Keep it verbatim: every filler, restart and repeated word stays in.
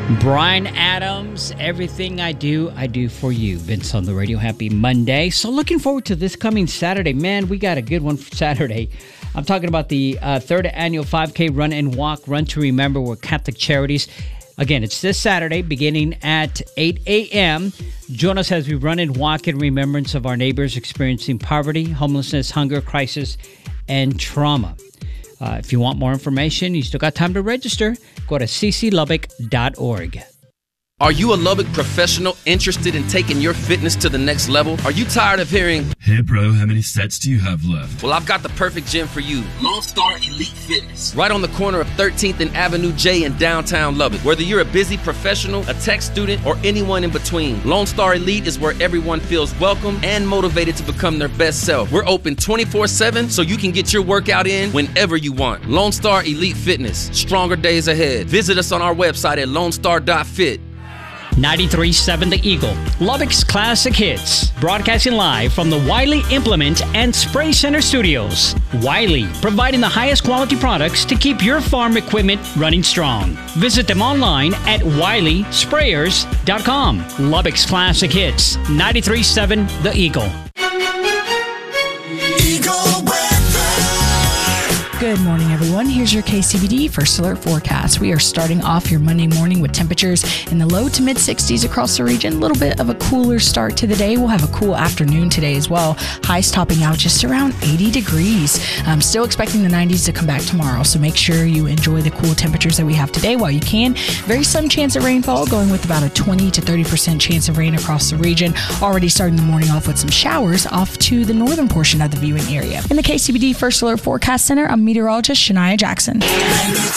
Bryan Adams, everything I do, I do for you. Vince on the radio. Happy Monday. So looking forward to this coming Saturday. Man, we got a good one for Saturday. I'm talking about the uh, third annual five K Run and Walk, Run to Remember with Catholic Charities. Again, it's this Saturday beginning at eight a.m. Join us as we run and walk in remembrance of our neighbors experiencing poverty, homelessness, hunger, crisis, and trauma. Uh, if you want more information, you still got time to register. Go to c c lubbock dot org. Are you a Lubbock professional interested in taking your fitness to the next level? Are you tired of hearing, "Hey bro, how many sets do you have left?" Well, I've got the perfect gym for you. Lone Star Elite Fitness. Right on the corner of thirteenth and Avenue J in downtown Lubbock. Whether you're a busy professional, a tech student, or anyone in between, Lone Star Elite is where everyone feels welcome and motivated to become their best self. We're open twenty-four seven so you can get your workout in whenever you want. Lone Star Elite Fitness. Stronger days ahead. Visit us on our website at lone star dot fit. ninety-three point seven The Eagle, Lubbock's classic hits, broadcasting live from the Wiley Implement and Spray Center studios. Wiley, providing the highest quality products to keep your farm equipment running strong. Visit them online at wiley sprayers dot com. Lubbock's classic hits, ninety-three point seven The Eagle. Eagle weather. Good morning, everyone. Here's your K C B D First Alert forecast. We are starting off your Monday morning with temperatures in the low to mid sixties across the region. A little bit of a cooler start to the day. We'll have a cool afternoon today as well. Highs topping out just around eighty degrees. I'm still expecting the nineties to come back tomorrow, so make sure you enjoy the cool temperatures that we have today while you can. Very slim chance of rainfall, going with about a twenty to thirty percent chance of rain across the region. Already starting the morning off with some showers off to the northern portion of the viewing area. In the K C B D First Alert Forecast Center, I'm meteorologist Shania Jackson.